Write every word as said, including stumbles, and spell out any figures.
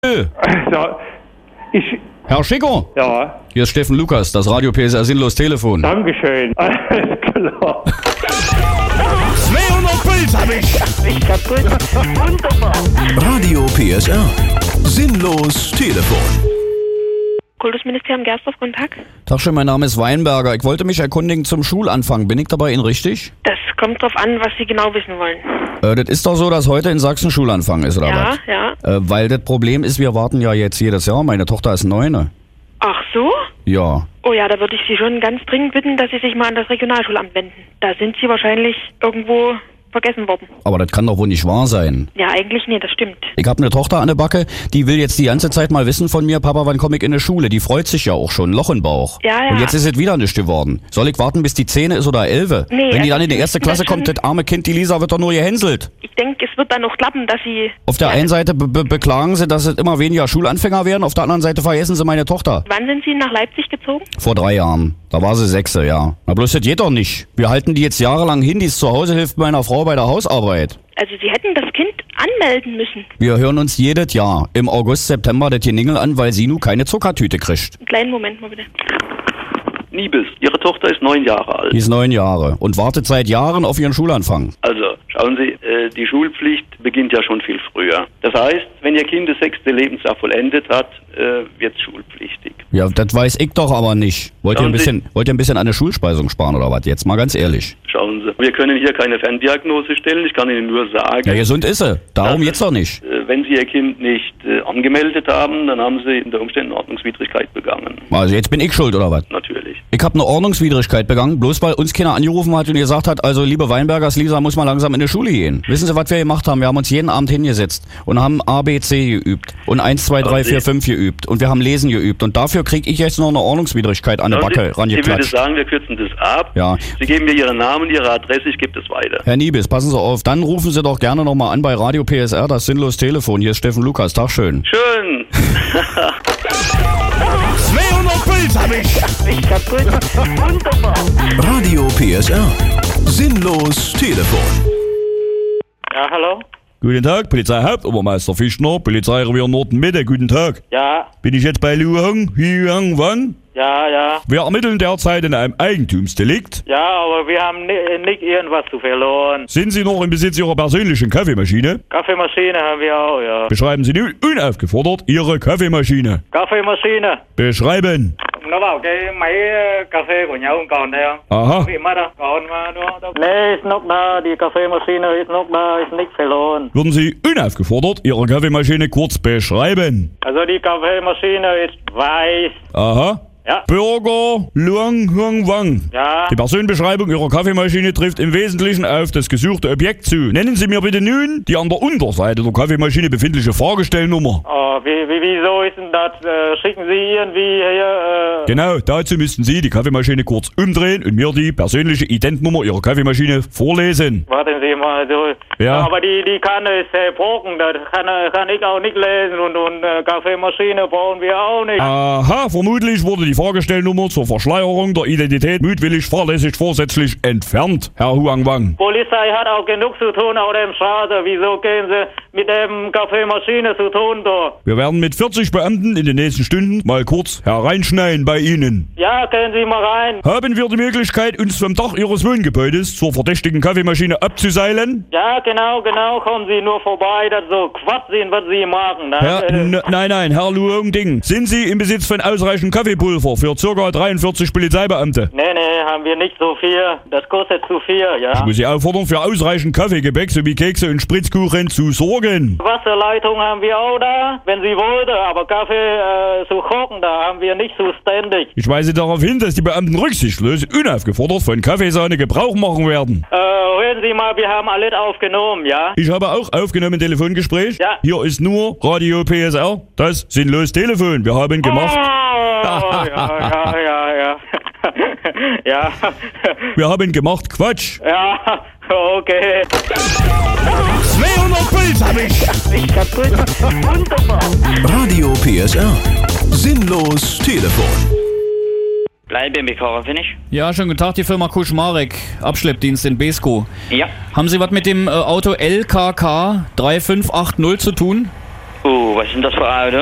Ja, ich, Herr Schicker? ja, Hier ist Steffen Lukas, das Radio P S R Sinnlos Telefon. Dankeschön. Alles klar. zweihundert Puls hab ich! Ich kaputt. Wunderbar. Radio P S R. Sinnlos Telefon. Kultusministerium Gersdorf, guten Tag. Tag schön, mein Name ist Weinberger. Ich wollte mich erkundigen zum Schulanfang. Bin ich dabei Ihnen richtig? Das kommt drauf an, was Sie genau wissen wollen. Äh, das ist doch so, dass heute in Sachsen Schulanfang ist, oder Ja, was? ja. Äh, weil das Problem ist, wir warten ja jetzt jedes Jahr. Meine Tochter ist neune. Ach so? Ja. Oh ja, da würde ich Sie schon ganz dringend bitten, dass Sie sich mal an das Regionalschulamt wenden. Da sind Sie wahrscheinlich irgendwo vergessen worden. Aber das kann doch wohl nicht wahr sein. Ja, eigentlich nee, das stimmt. Ich habe eine Tochter an der Backe, die will jetzt die ganze Zeit mal wissen von mir, Papa, wann komme ich in die Schule? Die freut sich ja auch schon, Loch im Bauch. Ja, ja. Und jetzt ist es wieder nicht geworden. Soll ich warten, bis die Zähne ist oder elfe? Nee, Wenn die dann also in die erste das Klasse schon- kommt, das arme Kind, die Lisa, wird doch nur gehänselt. Ich denke, es wird dann noch klappen, dass Sie... Auf der ja, einen Seite be be beklagen sie, dass es immer weniger Schulanfänger werden, auf der anderen Seite vergessen sie meine Tochter. Wann sind Sie nach Leipzig gezogen? Vor drei Jahren. Da war sie sechse, ja. Na bloß das geht doch nicht. Wir halten die jetzt jahrelang hin, die ist zu Hause, hilft meiner Frau bei der Hausarbeit. Also Sie hätten das Kind anmelden müssen. Wir hören uns jedes Jahr im August, September das Geningel an, weil sie nun keine Zuckertüte kriegt. Einen kleinen Moment mal bitte. Niebes, Ihre Tochter ist neun Jahre alt. Die ist neun Jahre und wartet seit Jahren auf ihren Schulanfang. Also, schauen Sie, äh, die Schulpflicht beginnt ja schon viel früher. Das heißt, wenn Ihr Kind das sechste Lebensjahr vollendet hat, äh, wird es schulpflichtig. Ja, das weiß ich doch aber nicht. Wollt ihr ein Schauen Sie- bisschen, wollt ihr ein bisschen an der Schulspeisung sparen oder was? Jetzt mal ganz ehrlich. Schauen Sie, wir können hier keine Ferndiagnose stellen. Ich kann Ihnen nur sagen, Ja, gesund ist sie. Darum Ja. jetzt doch nicht. äh, wenn Sie Ihr Kind nicht äh, angemeldet haben, dann haben Sie unter Umständen Ordnungswidrigkeit begangen. Also jetzt bin ich schuld oder was? Natürlich. Ich habe eine Ordnungswidrigkeit begangen, bloß weil uns keiner angerufen hat und gesagt hat, also liebe Weinbergers, Lisa muss mal langsam in die Schule gehen. Wissen Sie, was wir gemacht haben? Wir haben uns jeden Abend hingesetzt und haben A, B, C geübt und eins, zwei, drei, vier, fünf geübt und wir haben Lesen geübt und dafür kriege ich jetzt noch eine Ordnungswidrigkeit an die Schauen Backe Sie, ich würde rangeklatscht. sagen, wir kürzen das ab. Ja. Sie geben mir Ihren Namen, Ihre Adresse, ich gebe das weiter. Herr Niebes, passen Sie auf, dann rufen Sie doch gerne nochmal an bei Radio P S R, das Sinnlos Telefon. Hier ist Steffen Lukas, Tag schön. Schön. zweihundert Puls hab ich! Ich kaputt. Wunderbar. Radio P S R. Sinnlos Telefon. Ja, hallo? Guten Tag, Polizeihauptobermeister Fischner, Polizeirevier Norden-Mitte, guten Tag. Ja, Bin ich jetzt bei Luang, Hyang Wang? ja, ja. Wir ermitteln derzeit in einem Eigentumsdelikt. Ja, aber wir haben ni nicht irgendwas zu verloren. Sind Sie noch im Besitz Ihrer persönlichen Kaffeemaschine? Kaffeemaschine haben wir auch, ja. Beschreiben Sie nun unaufgefordert Ihre Kaffeemaschine. Kaffeemaschine. Beschreiben. Nó bảo cái máy cà phê của nhà ông còn thấy không? Aha. Bị mất à? Còn mà nó đâu. Nee, ist noch da. Die Kaffeemaschine ist noch da. Ist nicht verloren. Würden Sie unaufgefordert Ihre Kaffeemaschine kurz beschreiben? Also die Kaffeemaschine ist weiß. Aha. Ja. Bürger Luang Hyang Wang. Ja. Die Personenbeschreibung Ihrer Kaffeemaschine trifft im Wesentlichen auf das gesuchte Objekt zu. Nennen Sie mir bitte nun die an der Unterseite der Kaffeemaschine befindliche Fahrgestellnummer. Oh, wie, wie, wieso ist denn das? Äh, schicken Sie irgendwie hier, äh... Genau, dazu müssten Sie die Kaffeemaschine kurz umdrehen und mir die persönliche Identnummer Ihrer Kaffeemaschine vorlesen. Warten Sie mal, so. Ja. Aber die, die Kanne ist zerbrochen, das kann, kann ich auch nicht lesen und, und äh, Kaffeemaschine brauchen wir auch nicht. Aha, vermutlich wurde die Fahrgestellnummer zur Verschleierung der Identität mutwillig, fahrlässig, vorsätzlich entfernt, Herr Huang Wang. Polizei hat auch genug zu tun auf der Straße, wieso gehen Sie mit dem Kaffeemaschine zu tun da? Wir werden mit vierzig Beamten in den nächsten Stunden mal kurz hereinschneien bei Ihnen. Ja, können Sie mal rein. Haben wir die Möglichkeit, uns vom Dach Ihres Wohngebäudes zur verdächtigen Kaffeemaschine abzuseilen? Ja, genau, genau, kommen Sie nur vorbei, das so Quatsch sind, was Sie machen. Ne? Herr, Äh, n- nein, nein, Herr Luong Ding. Sind Sie im Besitz von ausreichend Kaffeepulver für ca. dreiundvierzig Polizeibeamte? Nee, nee, haben wir nicht so viel. Das kostet zu viel, ja. Ich muss Sie auffordern, für ausreichend Kaffeegebäck sowie Kekse und Spritzkuchen zu sorgen. Wasserleitung haben wir auch da, wenn Sie wollten, aber Kaffee äh, zu kochen, da haben wir nicht zuständig. Ich weise darauf hin, dass die Beamten rücksichtslos und unaufgefordert von Kaffeesahne Gebrauch machen werden. Äh, hören Sie mal, wir haben alles aufgenommen, ja? Ich habe auch aufgenommen Telefongespräch. Ja. Hier ist nur Radio P S R, das Sinnlos Telefon. Wir haben gemacht, Oh, ja, ja, ja, ja. Ja, wir haben gemacht Quatsch. ja, okay. zweihundert Puls hab ich! Ich kaputt. Wunderbar. Radio P S R. Sinnlos Telefon. Bleibe mit Karre, finde ich. Ja, schönen guten Tag, die Firma Kuschmarek, Abschleppdienst in Besko. Ja. Haben Sie was mit dem äh, Auto L K K drei fünf acht null zu tun? Oh, was ist denn das für ein Auto?